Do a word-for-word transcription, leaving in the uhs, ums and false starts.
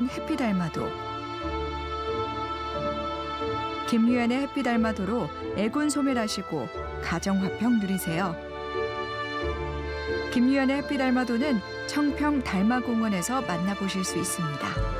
햇빛 알마도. 김유연의 햇빛 알마도로 애군 소멸하시고 가정 화평 누리세요. 김유연의 햇빛 알마도는 청평 달마공원에서 만나보실 수 있습니다.